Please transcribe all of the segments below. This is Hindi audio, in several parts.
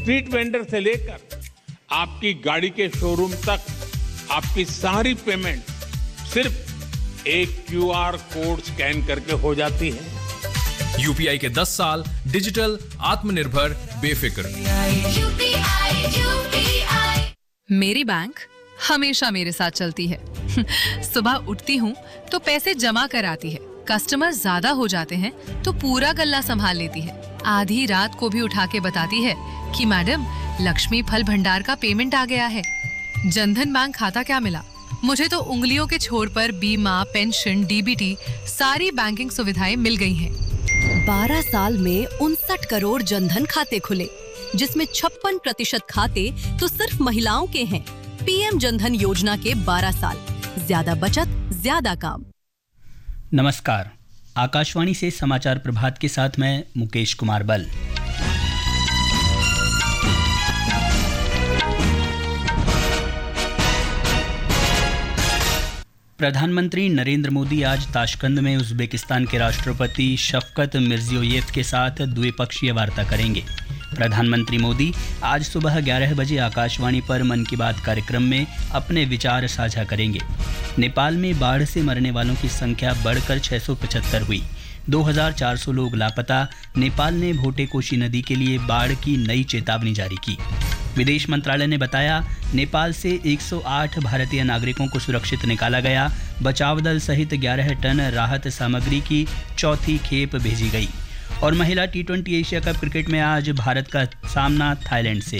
स्ट्रीट वेंडर से लेकर आपकी गाड़ी के शोरूम तक आपकी सारी पेमेंट सिर्फ एक क्यूआर कोड स्कैन करके हो जाती है। यूपीआई के 10 साल डिजिटल, आत्मनिर्भर, बेफिक्र। मेरी बैंक हमेशा मेरे साथ चलती है। सुबह उठती हूँ तो पैसे जमा कर आती है, कस्टमर ज्यादा हो जाते हैं तो पूरा गल्ला संभाल लेती है, आधी रात को भी उठा के बताती है कि मैडम लक्ष्मी फल भंडार का पेमेंट आ गया है। जनधन बैंक खाता क्या मिला, मुझे तो उंगलियों के छोर पर बीमा, पेंशन, डीबीटी सारी बैंकिंग सुविधाएं मिल गई हैं। 12 साल में 59 करोड़ जनधन खाते खुले, जिसमें 56% खाते तो सिर्फ महिलाओं के हैं। पीएम जनधन योजना के 12 साल, ज्यादा बचत, ज्यादा काम। नमस्कार, आकाशवाणी से समाचार प्रभात के साथ मैं मुकेश कुमार बल। प्रधानमंत्री नरेंद्र मोदी आज ताशकंद में उज़्बेकिस्तान के राष्ट्रपति शफकत मिर्जियोयेव के साथ द्विपक्षीय वार्ता करेंगे। प्रधानमंत्री मोदी आज सुबह 11 बजे आकाशवाणी पर मन की बात कार्यक्रम में अपने विचार साझा करेंगे। नेपाल में बाढ़ से मरने वालों की संख्या बढ़कर 675 हुई। 2400 लोग लापता। नेपाल ने भोटे कोशी नदी के लिए बाढ़ की नई चेतावनी जारी की। विदेश मंत्रालय ने बताया, नेपाल से 108 भारतीय नागरिकों को सुरक्षित निकाला गया। बचाव दल सहित 11 टन राहत सामग्री की चौथी खेप भेजी गई। और महिला T20 एशिया कप क्रिकेट में आज भारत का सामना थाईलैंड से।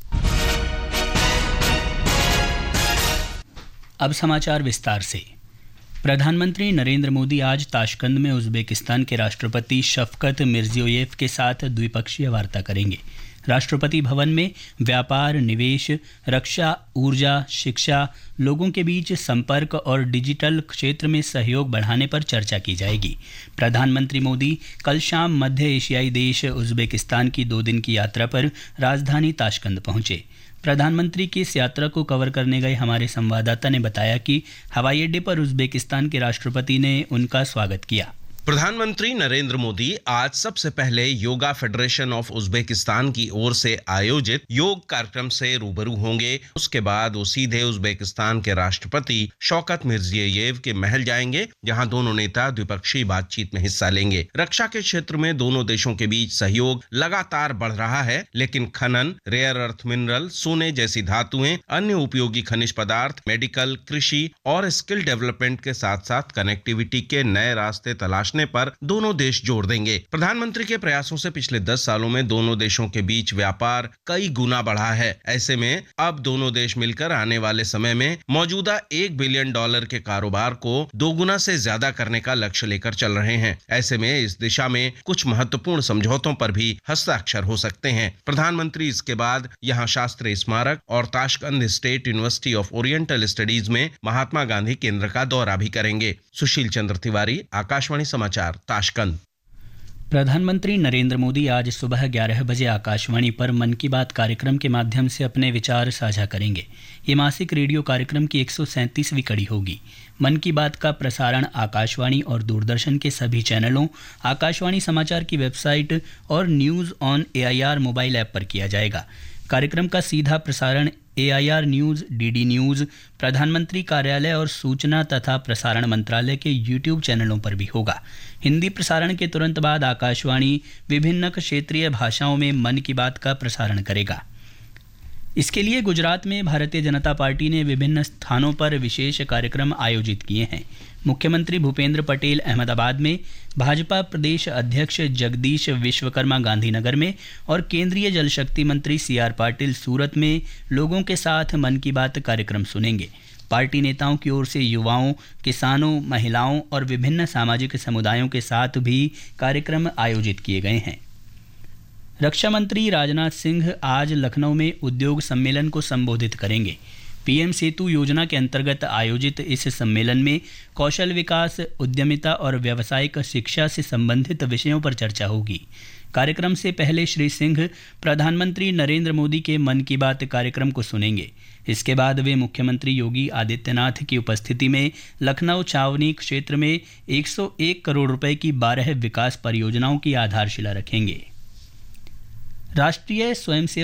अब समाचार विस्तार से। प्रधानमंत्री नरेंद्र मोदी आज ताशकंद में उज़्बेकिस्तान के राष्ट्रपति शफकत मिर्जियोयेव के साथ द्विपक्षीय वार्ता करेंगे। राष्ट्रपति भवन में व्यापार, निवेश, रक्षा, ऊर्जा, शिक्षा, लोगों के बीच संपर्क और डिजिटल क्षेत्र में सहयोग बढ़ाने पर चर्चा की जाएगी। प्रधानमंत्री मोदी कल शाम मध्य एशियाई देश उज़्बेकिस्तान की 2 दिन की यात्रा पर राजधानी ताशकंद पहुंचे। प्रधानमंत्री की इस यात्रा को कवर करने गए हमारे संवाददाता ने बताया कि हवाई अड्डे पर उज़्बेकिस्तान के राष्ट्रपति ने उनका स्वागत किया। प्रधानमंत्री नरेंद्र मोदी आज सबसे पहले योगा फेडरेशन ऑफ उज़्बेकिस्तान की ओर से आयोजित योग कार्यक्रम से रूबरू होंगे। उसके बाद वो सीधे उज़्बेकिस्तान के राष्ट्रपति शौकत मिर्जियोयेव के महल जाएंगे, जहां दोनों नेता द्विपक्षीय बातचीत में हिस्सा लेंगे। रक्षा के क्षेत्र में दोनों देशों के बीच सहयोग लगातार बढ़ रहा है, लेकिन खनन, रेयर अर्थ मिनरल, सोने जैसी धातुएं, अन्य उपयोगी खनिज पदार्थ, मेडिकल, कृषि और स्किल डेवलपमेंट के साथ साथ कनेक्टिविटी के नए रास्ते तलाश पर दोनों देश जोर देंगे। प्रधानमंत्री के प्रयासों से पिछले 10 सालों में दोनों देशों के बीच व्यापार कई गुना बढ़ा है। ऐसे में अब दोनों देश मिलकर आने वाले समय में मौजूदा $1 बिलियन के कारोबार को 2 गुना से ज्यादा करने का लक्ष्य लेकर चल रहे हैं। ऐसे में इस दिशा में कुछ महत्वपूर्ण समझौतों पर भी हस्ताक्षर हो सकते हैं। प्रधानमंत्री इसके बाद यहाँ शास्त्री स्मारक और Tashkent state university of oriental studies में महात्मा गांधी केंद्र का दौरा भी करेंगे। सुशील चंद्र तिवारी, आकाशवाणी समाचार, ताशकंद। प्रधानमंत्री नरेंद्र मोदी आज सुबह 11 बजे आकाशवाणी पर मन की बात कार्यक्रम के माध्यम से अपने विचार साझा करेंगे। ये मासिक रेडियो कार्यक्रम की 137वीं कड़ी होगी। मन की बात का प्रसारण आकाशवाणी और दूरदर्शन के सभी चैनलों, आकाशवाणी समाचार की वेबसाइट और news on AIR mobile app पर किया जाएगा। कार्यक्रम का सीधा प्रसारण AIR न्यूज़, DD न्यूज़, प्रधानमंत्री कार्यालय और सूचना तथा प्रसारण मंत्रालय के YouTube चैनलों पर भी होगा। हिंदी प्रसारण के तुरंत बाद आकाशवाणी विभिन्न क्षेत्रीय भाषाओं में मन की बात का प्रसारण करेगा। इसके लिए गुजरात में भारतीय जनता पार्टी ने विभिन्न स्थानों पर विशेष कार्यक्रम आयोजित किए हैं। मुख्यमंत्री भूपेंद्र पटेल अहमदाबाद में, भाजपा प्रदेश अध्यक्ष जगदीश विश्वकर्मा गांधीनगर में और केंद्रीय जल शक्ति मंत्री CR पाटिल सूरत में लोगों के साथ मन की बात कार्यक्रम सुनेंगे। पार्टी नेताओं की ओर से युवाओं, किसानों, महिलाओं और विभिन्न सामाजिक समुदायों के साथ भी कार्यक्रम आयोजित किए गए हैं। रक्षा मंत्री राजनाथ सिंह आज लखनऊ में उद्योग सम्मेलन को संबोधित करेंगे। पीएम सेतु योजना के अंतर्गत आयोजित इस सम्मेलन में कौशल विकास, उद्यमिता और व्यावसायिक शिक्षा से संबंधित विषयों पर चर्चा होगी। कार्यक्रम से पहले श्री सिंह प्रधानमंत्री नरेंद्र मोदी के मन की बात कार्यक्रम को सुनेंगे। इसके बाद वे मुख्यमंत्री योगी आदित्यनाथ की उपस्थिति में लखनऊ छावनी क्षेत्र में 101 करोड़ रुपए की 12 विकास परियोजनाओं की आधारशिला रखेंगे। राष्ट्रीय स्वयंसेवक